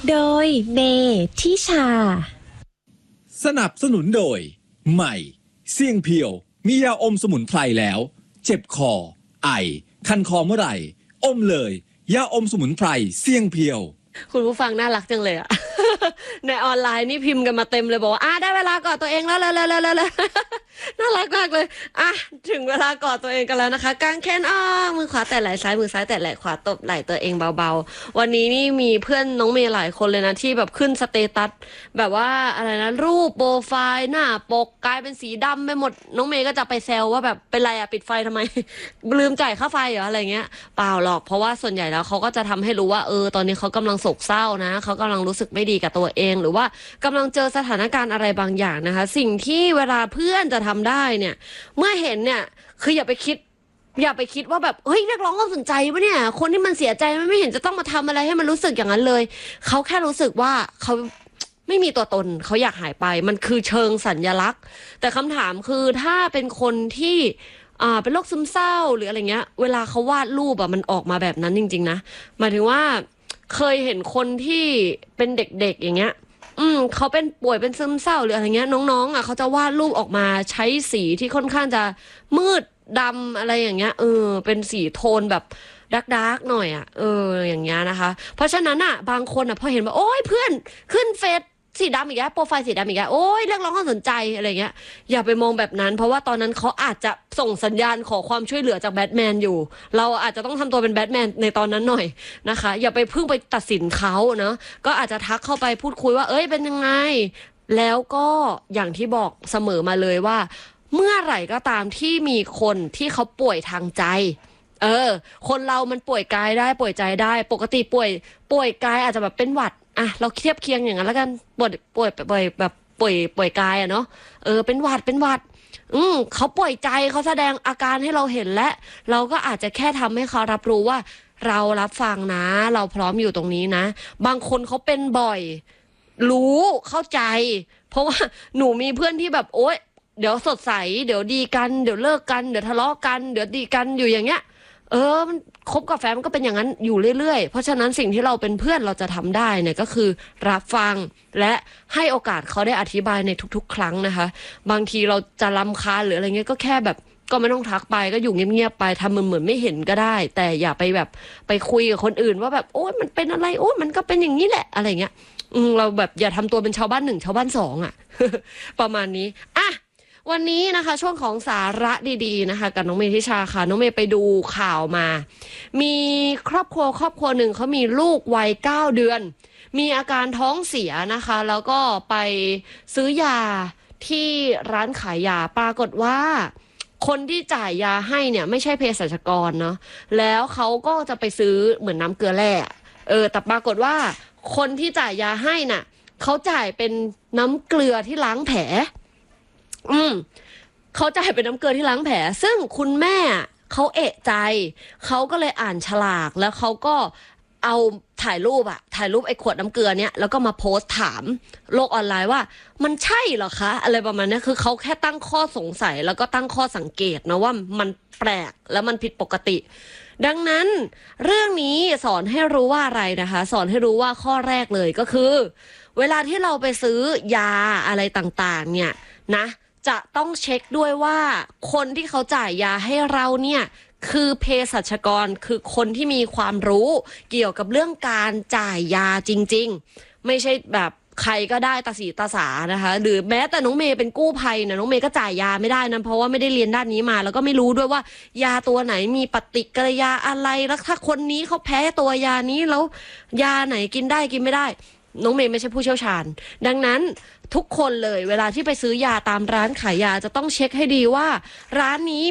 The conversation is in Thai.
โดยเมทิชาสนับสนุนโดยใหม่เสี่ยงเพียวมียาอมสมุนไพรแล้วเจ็บคอไอคันคอเมื่อไหร่อมเลยยาอมสมุนไพรเสี่ยงเพียวคุณผู้ฟังน่ารักจังเลยอะ ในออนไลน์นี่พิมพ์กันมาเต็มเลยบอกว่าได้เวลากอดตัวเองแล้วน่ารักมากเลยถึงเวลากอดตัวเองกันแล้วนะคะกางแขนมือขวาแตะไหล่ซ้ายมือซ้ายแตะไหล่ขวาตบไหล่ตัวเองเบาๆวันนี้นี่มีเพื่อนน้องเมย์หลายคนเลยนะที่แบบขึ้นสเตตัสแบบว่าอะไรนะรูปโปรไฟล์หน้าปกกลายเป็นสีดำไปหมดน้องเมย์ก็จะไปแซวว่าแบบเป็นไรอะปิดไฟทำไม ลืมจ่ายค่าไฟเหรออะไรเงี้ยเปล่าหรอกเพราะว่าส่วนใหญ่แล้วเขาก็จะทำให้รู้ว่าตอนนี้เขากำลังโศกเศร้านะเขากำลังรู้สึกไม่ดีกับตัวเองหรือว่ากำลังเจอสถานการณ์อะไรบางอย่างนะคะสิ่งที่เวลาเพื่อนจะทำได้เนี่ยเมื่อเห็นเนี่ยคืออย่าไปคิดว่าแบบเฮ้ยเรียกร้องความสนใจปะเนี่ยคนที่มันเสียใจมันไม่เห็นจะต้องมาทำอะไรให้มันรู้สึกอย่างนั้นเลยเขาแค่รู้สึกว่าเขาไม่มีตัวตนเขาอยากหายไปมันคือเชิงสัญลักษณ์แต่คำถามคือถ้าเป็นคนที่เป็นโรคซึมเศร้าหรืออะไรเงี้ยเวลาเขาวาดรูปมันออกมาแบบนั้นจริงๆนะหมายถึงว่าเคยเห็นคนที่เป็นเด็กๆอย่างเงี้ยเขาเป็นป่วยเป็นซึมเศร้าหรืออะไรเงี้ยน้องๆเขาจะวาดรูปออกมาใช้สีที่ค่อนข้างจะมืดดำอะไรอย่างเงี้ยเป็นสีโทนแบบดาร์กหน่อยอย่างเงี้ยนะคะเพราะฉะนั้นบางคนพอเห็นว่าโอ๊ยเพื่อนขึ้นเฟซสีดำอีกแล้วโปรไฟล์สีดำอีกแล้วโอ๊ยเรียกร้องความสนใจอะไรเงี้ยอย่าไปมองแบบนั้นเพราะว่าตอนนั้นเขาอาจจะส่งสัญญาณขอความช่วยเหลือจากแบทแมนอยู่เราอาจจะต้องทำตัวเป็นแบทแมนในตอนนั้นหน่อยนะคะอย่าไปเพิ่งไปตัดสินเขาเนาะก็อาจจะทักเข้าไปพูดคุยว่าเป็นยังไงแล้วก็อย่างที่บอกเสมอมาเลยว่าเมื่อไหร่ก็ตามที่มีคนที่เขาป่วยทางใจคนเรามันป่วยกายได้ป่วยใจได้ปกติป่วยกายอาจจะแบบเป็นหวัดเราเทียบเคียงอย่างนั้นแล้วกันป่วยแบบป่วยกายเนาะเป็นหวัดเขาป่วยใจเขาแสดงอาการให้เราเห็นและเราก็อาจจะแค่ทำให้เขารับรู้ว่าเรารับฟังนะเราพร้อมอยู่ตรงนี้นะบางคนเขาเป็นบ่อยรู้เข้าใจเพราะว่าหนูมีเพื่อนที่แบบโอ๊ยเดี๋ยวสดใสเดี๋ยวดีกันเดี๋ยวเลิกกันเดี๋ยวทะเลาะกันเดี๋ยวดีกันอยู่อย่างเงี้ยมันคบกับแฟนมันก็เป็นอย่างนั้นอยู่เรื่อยๆเพราะฉะนั้นสิ่งที่เราเป็นเพื่อนเราจะทำได้เนี่ยก็คือรับฟังและให้โอกาสเขาได้อธิบายในทุกๆครั้งนะคะบางทีเราจะรำคาญหรืออะไรเงี้ยก็แค่แบบก็ไม่ต้องทักไปก็อยู่เงียบๆไปทำเหมือนไม่เห็นก็ได้แต่อย่าไปแบบไปคุยกับคนอื่นว่าแบบโอ๊ยมันเป็นอะไรโอ๊ยมันก็เป็นอย่างนี้แหละอะไรเงี้ยเราแบบอย่าทำตัวเป็นชาวบ้านหนึ่งชาวบ้านสองประมาณนี้วันนี้นะคะช่วงของสาระดีๆนะคะกับน้องเมย์ทิชาค่ะน้องเมย์ไปดูข่าวมามีครอบครัวหนึ่งเขามีลูกวัย9 เดือนมีอาการท้องเสียนะคะแล้วก็ไปซื้อยาที่ร้านขายยาปรากฏว่าคนที่จ่ายยาให้เนี่ยไม่ใช่เภสัชกรเนาะแล้วเขาก็จะไปซื้อเหมือนน้ำเกลือแร่แต่ปรากฏว่าคนที่จ่ายยาให้น่ะเขาจ่ายเป็นน้ำเกลือที่ล้างแผลเขาจ่ายเป็นน้ำเกลือที่ล้างแผลซึ่งคุณแม่เขาเอะใจเขาก็เลยอ่านฉลากแล้วเขาก็เอาถ่ายรูปไอ้ขวดน้ำเกลือเนี้ยแล้วก็มาโพสต์ถามโลกออนไลน์ว่ามันใช่เหรอคะอะไรประมาณนี้คือเขาแค่ตั้งข้อสงสัยแล้วก็ตั้งข้อสังเกตนะว่ามันแปลกแล้วมันผิดปกติดังนั้นเรื่องนี้สอนให้รู้ว่าอะไรนะคะสอนให้รู้ว่าข้อแรกเลยก็คือเวลาที่เราไปซื้อยาอะไรต่างๆเนี่ยนะจะต้องเช็คด้วยว่าคนที่เขาจ่ายยาให้เราเนี่ยคือเภสัชกรคือคนที่มีความรู้เกี่ยวกับเรื่องการจ่ายยาจริงๆไม่ใช่แบบใครก็ได้ตาสีตาสานะคะหรือแม้แต่น้องเมย์เป็นกู้ภัยนะน้องเมย์ก็จ่ายยาไม่ได้นะเพราะว่าไม่ได้เรียนด้านนี้มาแล้วก็ไม่รู้ด้วยว่ายาตัวไหนมีปฏิกิริยาอะไรแล้วถ้าคนนี้เขาแพ้ตัวยานี้แล้วยาไหนกินได้กินไม่ได้น้องเมย์ไม่ใช่ผู้เชี่ยวชาญดังนั้นทุกคนเลยเวลาที่ไปซื้อยาตามร้านขายยาจะต้องเช็คให้ดีว่าร้านนี้